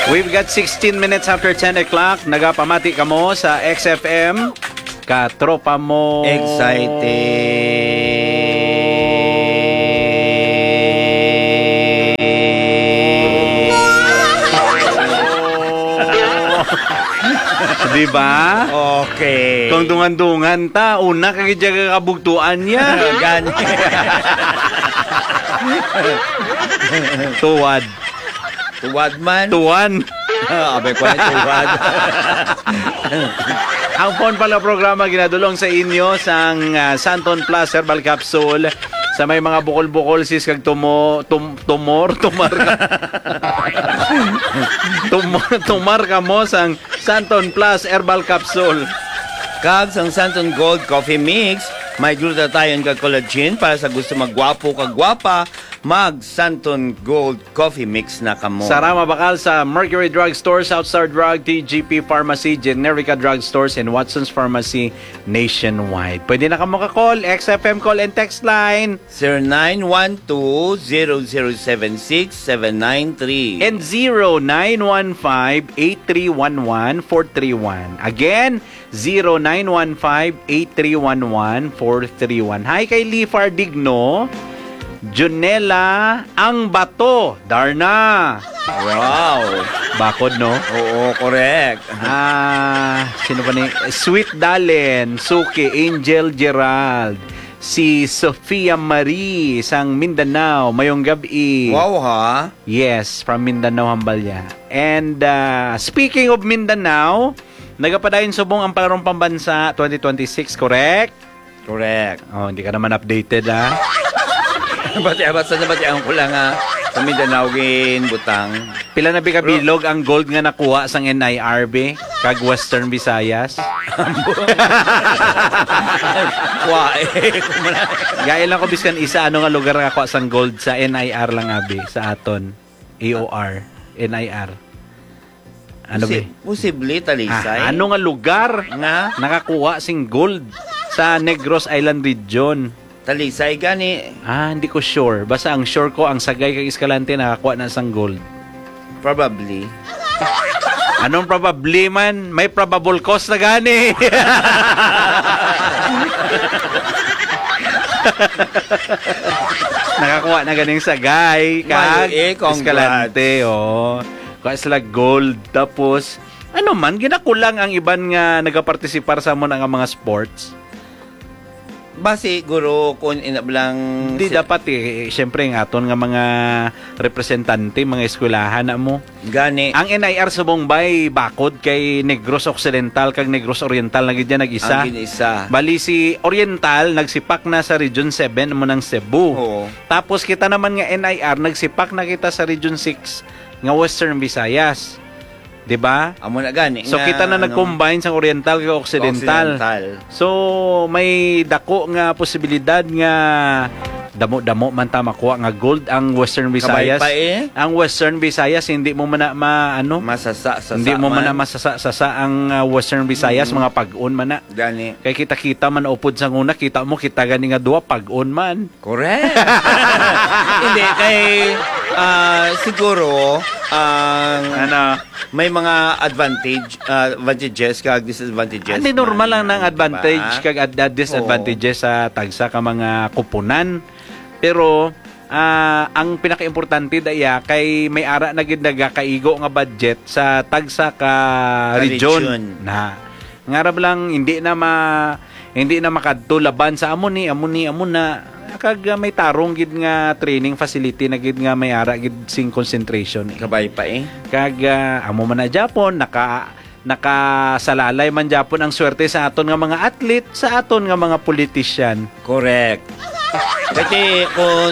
We've got 16 minutes after 10 o'clock. Nagapamati ka mo sa XFM. Katropa mo. Diba? Okay. Kung dungan-dungan ta, una kagidya kabugtuan niya. Gani. Tuwad. Tuwad man. Tuwan. Abay ko na tuwad. Ang phone pala programa ginadulong sa inyo sang Santon Plus Herbal Capsule sa may mga bukol-bukol sis kag tumar ka mo sang Santon Plus Herbal Capsule. Kag sang Santon Gold Coffee Mix, may glutathione kag collagen para sa gusto magwapo kag gwapa, mag Santon Gold Coffee Mix na kamo. Sarama bakal sa Mercury Drug Store, Southstar Drug, TGP Pharmacy, Generica Drug Stores, and Watson's Pharmacy nationwide. Pwede na kamo ka-call, XFM call and text line 0912-0076-793 and 0915-8311-431. Again, 0915-8311-431. Hi kay Lee Fardigno. Junela ang bato. Darna. Wow. Bakod, no? Oo, correct. Sino ba ni? Sweet Dalen, Suki, Angel Gerald, si Sofia Marie, sang Mindanao, mayong gabi. Wow, ha? Yes, from Mindanao, Hambalya. And speaking of Mindanao, nagapadayon subong ang palarong pambansa 2026, correct? Correct. Oh, hindi ka naman updated, ha? Basta nabatian ko lang sa Mindanao gin butang. Pila na bikabilog ang gold nga nakuha sang NIRB kag Western Visayas? Gaya lang ko biskan isa ano nga lugar nga kuha sang gold sa NIR lang abi sa aton. AOR, NIR. Ano ba? Posible talisay. Ano nga lugar nga nakakuha sing gold sa Negros Island region? Talisay gani. Hindi ko sure. Basta ang sure ko, ang Sagay kag Escalante nakakuha na sang gold. Probably. Anong probably man? May probable cause na gani. Nakakuha na ganing Sagay kag Escalante. Kuha sila gold. Tapos, ano man, ginakulang ang iban nga nagapartisipar sa mo nga mga sports. Basi guro kung inablang hindi dapat syempre ng aton nga mga representante mga eskwelahan na mo gani ang NIR sa Bombay bakod kay Negros Occidental kag Negros Oriental na gid nag-isa bali si Oriental nagsipak na sa Region 7 mo ng Cebu. Tapos kita naman nga NIR nagsipak na kita sa Region 6 nga Western Visayas. Diba? Amo na gani. So kita na nag-combine sa Oriental kay Occidental. So may dako nga posibilidad nga damo-damo man ta makuha nga gold ang Western Visayas. Ang Western Visayas hindi mo man masasa hindi mo man masasa ang Western Visayas mga pag-on man na. Gani. Kay kita man upod sa una kita gani nga duwa pag-on man. Correct. Hindi kay siguro may mga advantages kag disadvantages. Hindi normal lang ng advantage kag disadvantages sa tagsa ka mga kupunan. Pero ang pinakaimportante daya kay may ara na gid nagakaigo nga budget sa tagsa ka region na ngarab lang hindi na makadto laban sa amo na kag may tarong gid nga training facility na gid nga may ara gid sing concentration kabay pa kag amo man na Japon nakasalalay man Japon ang swerte sa aton nga mga athlete sa aton nga mga politician. Correct. Kasi kung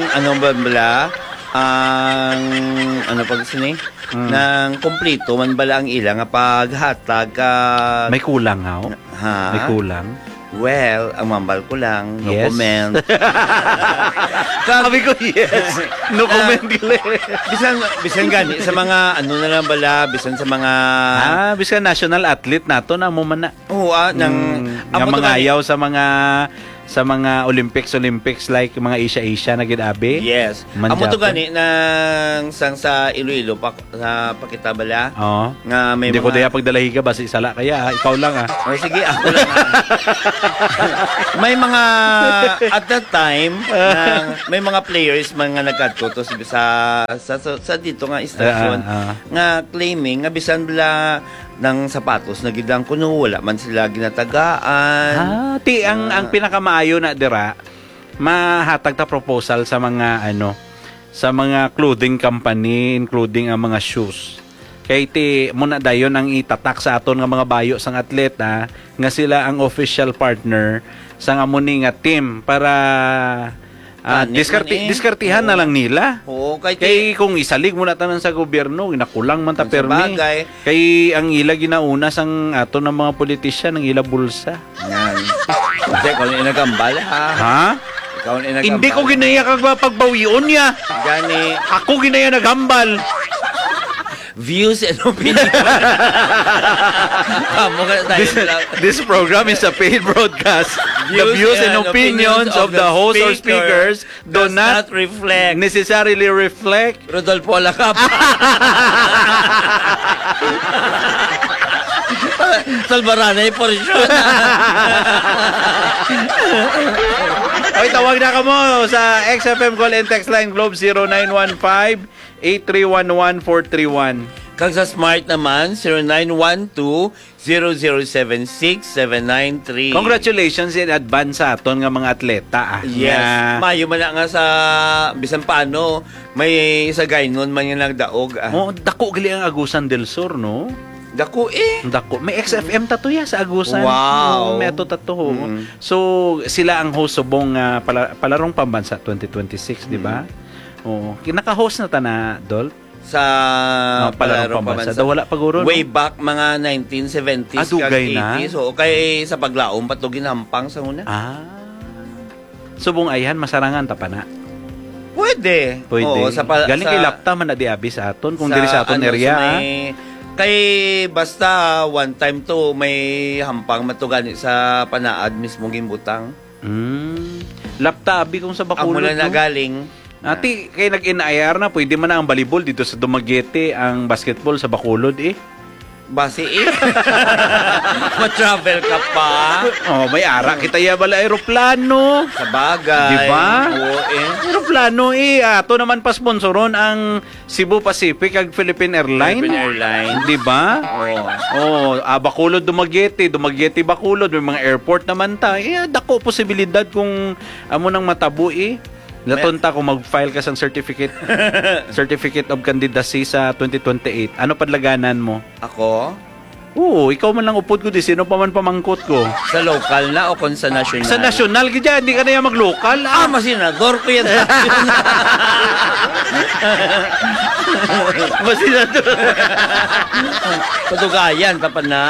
ang pag sini nang kompleto man bala ang ila nga paghatag may kulang may kulang. Well, ang mambal ko lang, no comment. Sabi ko, yes. No comment gila. Bisan gani, sa mga, na lang bala, bisan sa mga... bisan national athlete nato na mo man na. Oo, nga mga ayaw sa mga sa mga Olympics like mga Asia na gidabi. Yes. Man Amo to Japon. gani nang sang sa Iloilo sa Pakitabala Oo. nga may Hindi ko mga daya pagdalahiga basi sala kaya ikaw lang Oh, sige, ako lang. May mga at that time may mga players mga nagkadto sa dito nga istasyon nga claiming nga bisan bala ng sapatos na gidang kuno wala man sila ginatagaan. Ang pinakamaayo na dira mahatag ta proposal sa mga sa mga clothing company including ang mga shoes. Kay muna dayon ang itatak sa aton nga mga bayo sang atleta nga sila ang official partner sa nga muni nga team para diskartihan na lang nila. Oo, kay kung isalig mo na tanan sa gobyerno, nakulang man ta permi. Kay ang ila ginauna sang ato ng mga politisyan ng ila bulsa. Yan. Kasi ikaw na inagambal, ha? Ikaw na inagambal. Hindi ko ginaya kag pagbawion niya. Gani. Ako ginaya nagambal. Views and opinions. This program is a paid broadcast. The views and opinions of the host or speakers do not necessarily reflect Rodolfo Lacap. Salvaranay por sure. Ay, tawag na ka mo sa XFM Call and Text Line Globe 0915-8311431. Kag sa Smart naman, 0912-0076-793. Congratulations in advance sa aton nga mga atleta. Yes. Mayo man na nga sa bisan paano, may isa gaynon man yung nagdaog. Dako gali ang Agusan del Sur, no? Dako Dako. May XFM tato ya sa Agusan. Wow. May ato tato. So, sila ang host subong palarong pambansa 2026, di ba? Oo. Naka-host na ta na, Dol? Sa palarong pambansa. Wala paguro, no? Way back mga 1970s kag 80s. So, kay sa paglaom pato ginampang sa una. Subong ayhan masarangan ta pa na. Pwede. Oo, galing kay Lapta man na di abi sa aton kung diri sa aton area. Kay basta one time to may hampang matugani sa panaad mismo gimbutang. Lapta abi kung sa Bacolod. Amo na galing. Ati kay nag-inayar na pwede man na ang volleyball dito sa Dumaguete, ang basketball sa Bacolod Basi ma-travel ka pa. May ara kita ya bala aeroplano. Sa bagay. Di ba? Oo Aeroplano ato naman pa sponsoron ang Cebu Pacific ag Philippine Airlines. Di ba? Bacolod Dumaguete, Dumaguete Bacolod, may mga airport naman ta. Dako posibilidad kung amo nang matabo Natunta kung mag-file ka sa certificate of candidacy sa 2028. Ano padlaganan mo? Ako? Oo, ikaw man lang upod ko di. Sino pa man pamangkot ko? Sa local na o kung sa national? Sa national, hindi ka na yan mag-local. Masinador ko yan. Masinador. Patugayan, tapan na.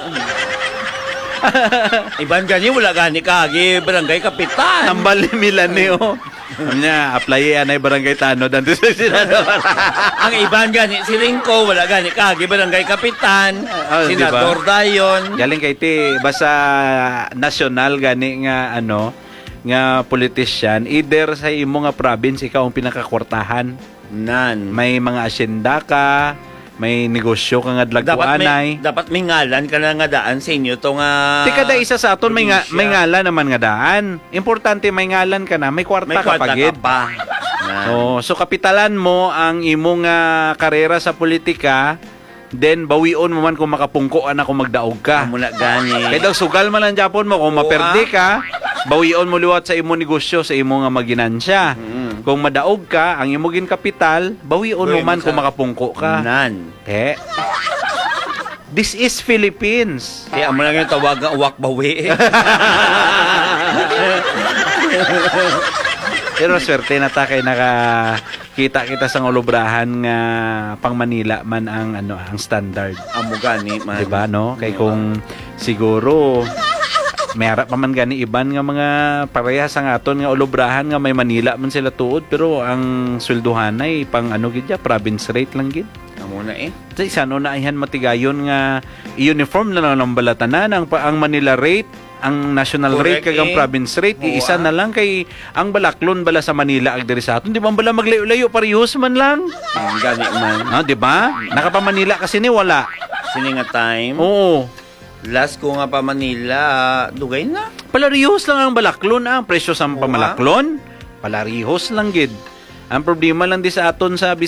Iban gani, wala gani kagi, barangay kapitan. Tambal ni Milaneo. Apply yan ay barangay Tanod. Ang iban gani, si Ringko, wala gani kagi, barangay kapitan. Senador Dayon. Galing kay basta national gani nga nga politician, either sa imo nga province ikaw ang pinakakwartahan. May mga asyenda ka, may negosyo ka nga dlagwanay. Dapat may ngalan ka na nga daan sa inyo to nga. Kada isa sa aton may ngalan naman nga daan. Importante may ngalan ka na, may kwarta ka pagid. So kapitalan mo ang imong karera sa politika, then bawion mo man kung makapungko na kung magdaog ka. Muna gani. Kaya daw sugal man lang Japon mo kung maperde ka, bawion mo liwat sa imong negosyo, sa imong nga maginansya. Kung madaog ka, ang imong kapital, bawion mo man kung makapungko ka. This is Philippines. Kaya mo lang yung tawag ang uwak bawi. Pero swerte na ta kay nakakita kita sa olobrahan nga pang Manila man ang ang standard. Amo gani man. Diba no? Kay kung siguro may harap pa man gani iban nga mga parehas ang aton nga olobrahan nga may Manila man sila tuod pero ang sweldohan ay pang gidya province rate lang gid. Amo na Sa isa no na ayhan matigayon nga uniform na lang balatanan ang Manila rate ang national rate Correct, kag ang province rate isa na lang kay ang Balaklon bala sa Manila ag diri sa aton di ba bala maglayo-layo parehas man lang Gani man. di ba nakapa Manila kasi ni wala Sini nga time. oo Last ko nga pa Manila, dugay na. palarihos lang ang Balaklon ang presyo sa Oo, Pamalaklon palarihos lang gid ang problema lang di sa aton sa